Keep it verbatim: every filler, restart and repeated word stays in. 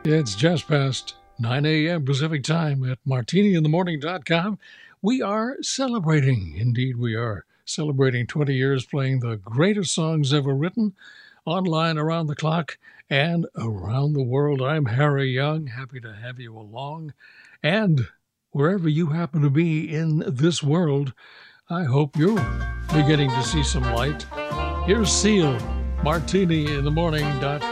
It's just past nine a.m. Pacific time at martini in the morning dot com. We are celebrating, indeed, we are celebrating twenty years playing the greatest songs ever written online around the clock and around the world. I'm Harry Young, happy to have you along. And wherever you happen to be in this world, I hope you're beginning to see some light. Here's Seal, martini in the morning dot com.